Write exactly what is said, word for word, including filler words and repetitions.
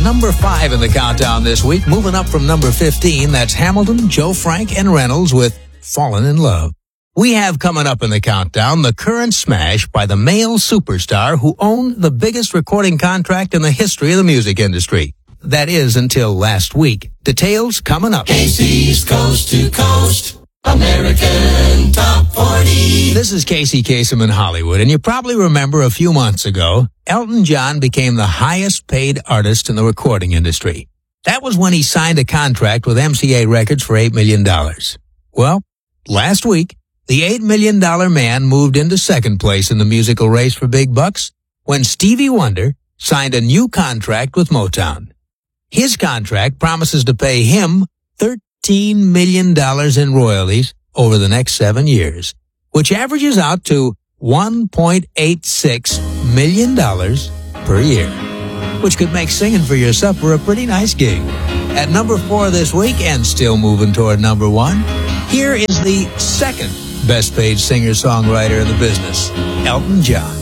number five in the countdown this week, moving up from number fifteen. That's Hamilton, Joe Frank, and Reynolds with Fallen in Love. We have coming up in the countdown the current smash by the male superstar who owned the biggest recording contract in the history of the music industry. That is until last week. Details coming up. Casey's Coast to Coast American Top forty. This is Casey Kasem in Hollywood, and you probably remember a few months ago, Elton John became the highest paid artist in the recording industry. That was when he signed a contract with M C A Records for eight million dollars. Well, last week, the eight million dollars man moved into second place in the musical race for big bucks when Stevie Wonder signed a new contract with Motown. His contract promises to pay him thirteen million dollars in royalties over the next seven years, which averages out to one point eight six million dollars per year, which could make singing for your supper a pretty nice gig. At number four this week, and still moving toward number one, here is the second best paid singer-songwriter in the business, Elton John.